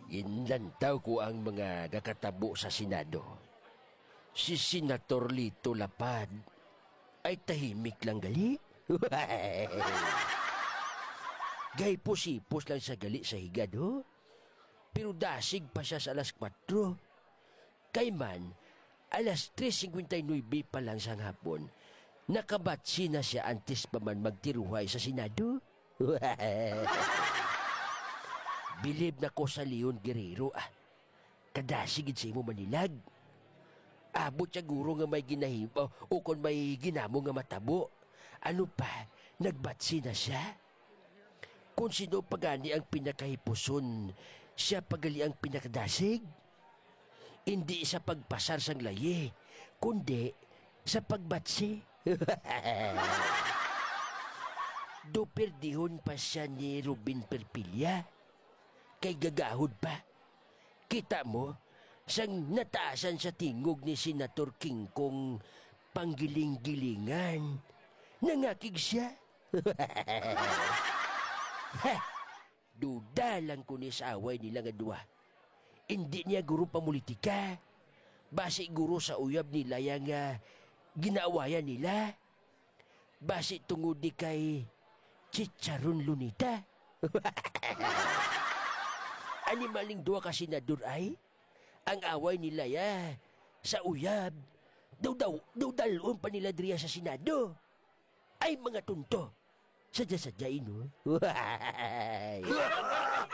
Inlantaw ko ang mga kakatabo sa Senado. Si Senator Lito Lapad ay tahimik lang gali. Gay pusipos lang sa gali sa higad, ho? Pero dasig pa siya sa alas 4. Kay man, alas 3:59 pa lang sa hapon, nakabatsi na siya antes pa man magtiruhay sa Senado. Bilib na ko sa Leon Guerrero, Kadasigid sa imo manilag. Abot siya guro nga may ginahimo o kung may ginamo nga matabo. Ano pa, nagbatsi na siya? Kung sino pagani ang pinakahipuson, siya pagali ang pinakadasig. Hindi sa pagpasar sang layi, kundi sa pagbatsi. Doperdihon pa siya ni Robin Perpilla. Kay gagahod pa. Kita mo, sang nataasan sa tingog ni Senator King Kong panggiling-gilingan. Nangakig siya. Duda lang ko ni sa away nila nga duwa. Hindi niya guro pamulitika. Basi guro sa uyab nila yang ginaawayan nila. Basi tungod ni kay Chicharon Lunita. Animaling duwa ka senador ay? Ang away nila sa uyab. Daw-dalon pa nila driya sa Senado. Ay mga tunto. Sadya-sadyain, no?